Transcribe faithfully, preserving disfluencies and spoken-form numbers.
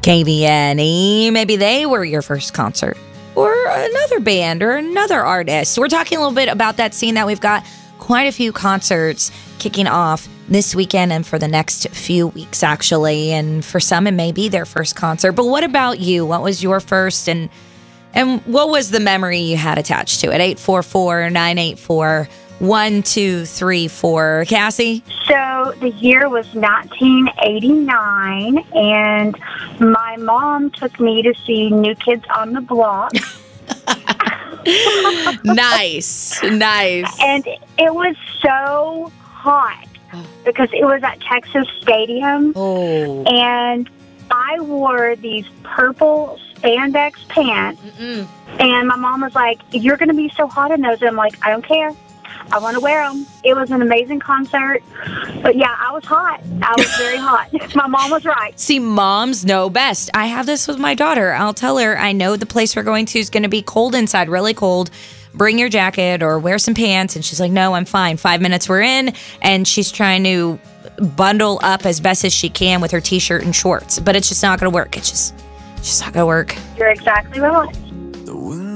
K B N E. Maybe they were your first concert, or another band, or another artist. We're talking a little bit about that scene that we've got quite a few concerts kicking off this weekend and for the next few weeks, actually. And for some, it may be their first concert. But what about you? What was your first, and and what was the memory you had attached to it? eight four four, nine eight four, one two three four. Cassie? So the year was nineteen eighty-nine, and my mom took me to see New Kids on the Block. Nice, nice. And it was so hot because it was at Texas Stadium. Oh. And I wore these purple spandex pants. Mm-mm. And my mom was like, "You're going to be so hot in those." And I'm like, "I don't care. I want to wear them." It was an amazing concert. But yeah, I was hot. I was very hot. My mom was right. See, moms know best. I have this with my daughter. I'll tell her, I know the place we're going to is going to be cold inside, really cold. Bring your jacket or wear some pants. And she's like, "No, I'm fine." Five minutes we're in, and she's trying to bundle up as best as she can with her T-shirt and shorts. But it's just not going to work. It's just, it's just not going to work. You're exactly right.